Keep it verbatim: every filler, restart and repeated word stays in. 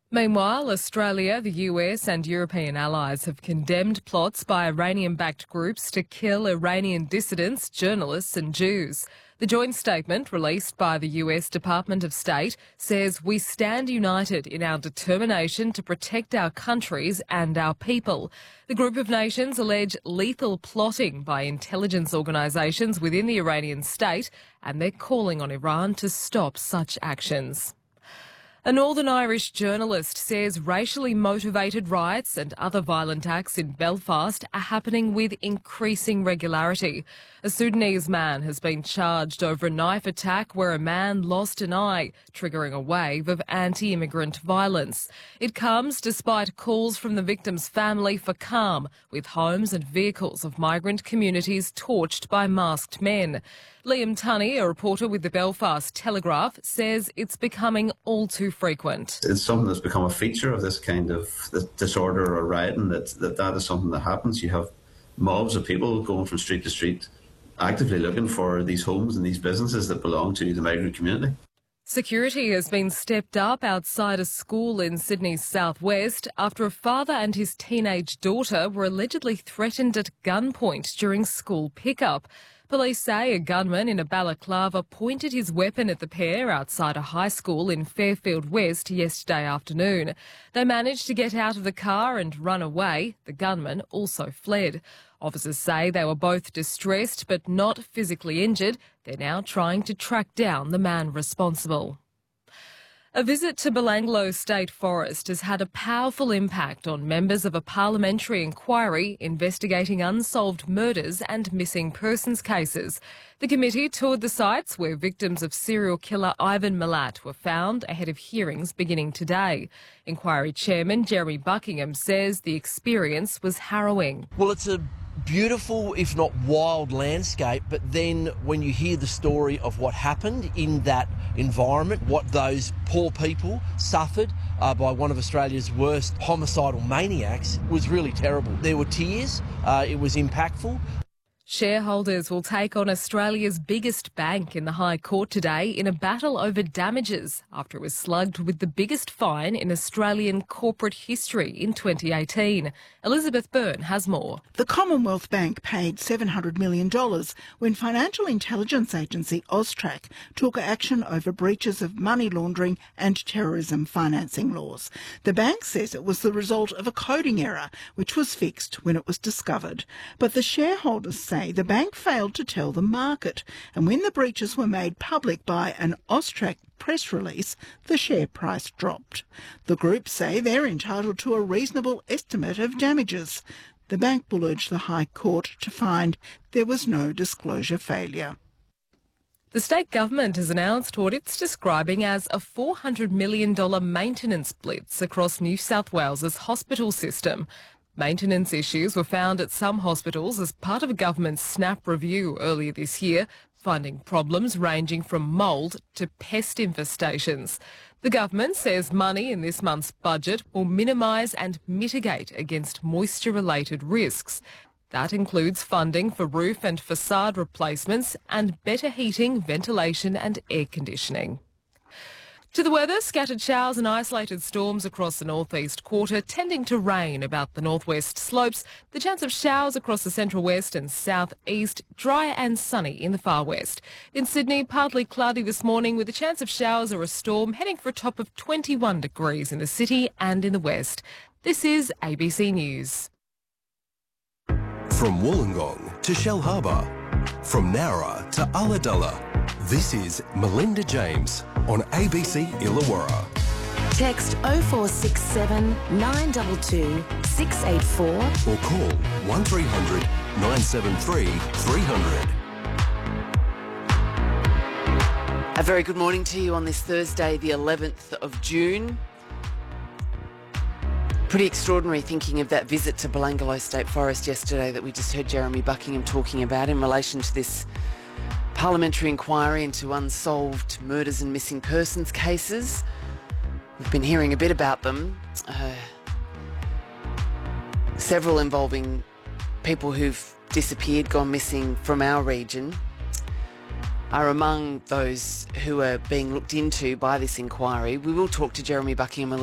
Meanwhile, Australia, the U S and European allies have condemned plots by Iranian-backed groups to kill Iranian dissidents, journalists and Jews. The joint statement released by the U S Department of State says we stand united in our determination to protect our countries and our people. The group of nations allege lethal plotting by intelligence organisations within the Iranian state, and they're calling on Iran to stop such actions. A Northern Irish journalist says racially motivated riots and other violent acts in Belfast are happening with increasing regularity. A Sudanese man has been charged over a knife attack where a man lost an eye, triggering a wave of anti-immigrant violence. It comes despite calls from the victim's family for calm, with homes and vehicles of migrant communities torched by masked men. Liam Tunney, a reporter with the Belfast Telegraph, says it's becoming all too frequent. It's something that's become a feature of this kind of disorder or rioting, that, that that is something that happens. You have mobs of people going from street to street, actively looking for these homes and these businesses that belong to the migrant community. Security has been stepped up outside a school in Sydney's southwest after a father and his teenage daughter were allegedly threatened at gunpoint during school pickup. Police say a gunman in a balaclava pointed his weapon at the pair outside a high school in Fairfield West yesterday afternoon. They managed to get out of the car and run away. The gunman also fled. Officers say they were both distressed but not physically injured. They're now trying to track down the man responsible. A visit to Belanglo State Forest has had a powerful impact on members of a parliamentary inquiry investigating unsolved murders and missing persons cases. The committee toured the sites where victims of serial killer Ivan Milat were found ahead of hearings beginning today. Inquiry Chairman Jeremy Buckingham says the experience was harrowing. Well, it's a beautiful, if not wild, landscape, but then when you hear the story of what happened in that environment, what those poor people suffered uh, by one of Australia's worst homicidal maniacs, was really terrible. There were tears, uh, it was impactful. Shareholders will take on Australia's biggest bank in the High Court today in a battle over damages after it was slugged with the biggest fine in Australian corporate history in twenty eighteen. Elizabeth Byrne has more. The Commonwealth Bank paid seven hundred million dollars when financial intelligence agency Austrac took action over breaches of money laundering and terrorism financing laws. The bank says it was the result of a coding error, which was fixed when it was discovered. But the shareholders say the bank failed to tell the market, and when the breaches were made public by an Austrac press release, the share price dropped. The group say they're entitled to a reasonable estimate of damages. The bank will urge the High Court to find there was no disclosure failure. The state government has announced what it's describing as a four hundred million dollars maintenance blitz across New South Wales's hospital system. Maintenance issues were found at some hospitals as part of a government SNAP review earlier this year, finding problems ranging from mould to pest infestations. The government says money in this month's budget will minimise and mitigate against moisture-related risks. That includes funding for roof and facade replacements and better heating, ventilation and air conditioning. To the weather, scattered showers and isolated storms across the northeast quarter, tending to rain about the northwest slopes. The chance of showers across the central west and southeast, dry and sunny in the far west. In Sydney, partly cloudy this morning with a chance of showers or a storm, heading for a top of twenty-one degrees in the city and in the west. This is A B C News. From Wollongong to Shellharbour, from Nowra to Ulladulla, this is Melinda James on A B C Illawarra. Text oh four six seven, nine two two, six eight four or call one three hundred, nine seven three, three hundred. A very good morning to you on this Thursday, the eleventh of June. Pretty extraordinary thinking of that visit to Belanglo State Forest yesterday that we just heard Jeremy Buckingham talking about in relation to this parliamentary inquiry into unsolved murders and missing persons cases. We've been hearing a bit about them, uh, several involving people who've disappeared, gone missing from our region, are among those who are being looked into by this inquiry. We will talk to Jeremy Buckingham a